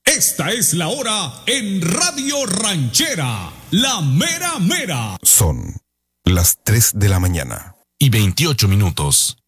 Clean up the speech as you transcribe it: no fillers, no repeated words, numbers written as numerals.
Esta es la hora en Radio Ranchera, la mera mera. Son las 3 de la mañana. Y 28 minutos.